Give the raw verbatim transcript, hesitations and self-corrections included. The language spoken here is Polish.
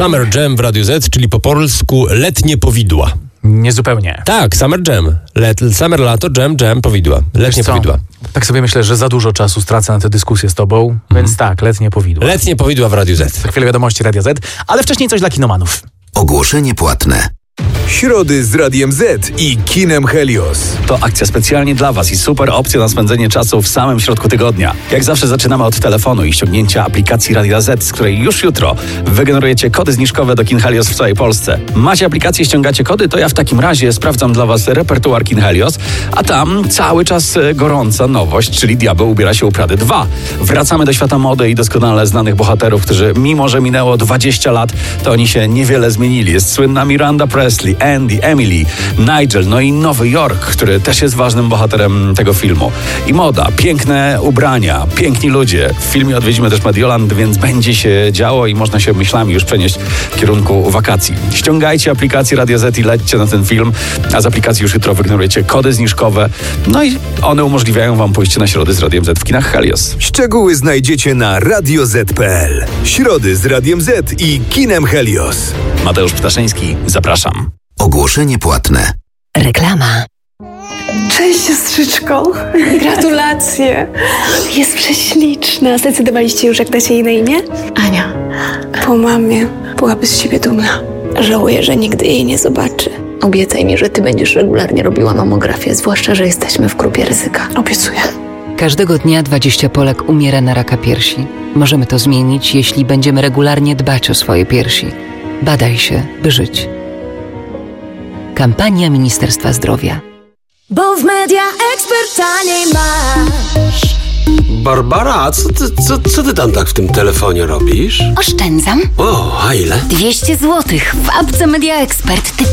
Summer Jam w Radiu Z, czyli po polsku letnie powidła. Niezupełnie. Tak, Summer Jam. Let, summer, lato, jam, jam, powidła. Letnie powidła. Tak sobie myślę, że za dużo czasu stracę na tę dyskusję z tobą, mhm. więc tak, letnie powidła. Letnie powidła w Radiu Z. Za chwilę wiadomości Radia Z, ale wcześniej coś dla kinomanów. Ogłoszenie płatne. Środy z Radiem Z i kinem Helios. To akcja specjalnie dla Was i super opcja na spędzenie czasu w samym środku tygodnia. Jak zawsze zaczynamy od telefonu i ściągnięcia aplikacji Radia Z, z której już jutro wygenerujecie kody zniżkowe do kin Helios w całej Polsce. Macie aplikację, ściągacie kody, to ja w takim razie sprawdzam dla Was repertuar kin Helios, a tam cały czas gorąca nowość, czyli Diabeł ubiera się u Prady dwa. Wracamy do świata mody i doskonale znanych bohaterów, którzy mimo, że minęło dwadzieścia lat, to oni się niewiele zmienili. Jest słynna Miranda Presley, Andy, Emily, Nigel, no i Nowy Jork, który też jest ważnym bohaterem tego filmu. I moda, piękne ubrania, piękni ludzie. W filmie odwiedzimy też Medioland, więc będzie się działo i można się myślami już przenieść w kierunku wakacji. Ściągajcie aplikację Radia Z i lećcie na ten film, a z aplikacji już jutro wygenerujecie kody zniżkowe, no i one umożliwiają Wam pójście na Środy z Radiem Z w kinach Helios. Szczegóły znajdziecie na radio zet kropka pe el. Środy z Radiem Z i kinem Helios. Mateusz Ptaszyński, zapraszam. Ogłoszenie płatne. Reklama. Cześć siostrzyczko, gratulacje. Jest prześliczna. Zdecydowaliście już, jak dacie jej na imię? Ania. Po mamie byłaby z siebie dumna. Żałuję, że nigdy jej nie zobaczy. Obiecaj mi, że ty będziesz regularnie robiła mamografię, zwłaszcza, że jesteśmy w grupie ryzyka. Obiecuję. Każdego dnia dwadzieścia Polek umiera na raka piersi. Możemy to zmienić, jeśli będziemy regularnie dbać o swoje piersi. Badaj się, by żyć. Kampania Ministerstwa Zdrowia. Bo w Media Expert taniej masz. Barbara, a co ty, co, co ty tam tak w tym telefonie robisz? Oszczędzam. O, a ile? dwieście złotych w apce Media Expert. Ty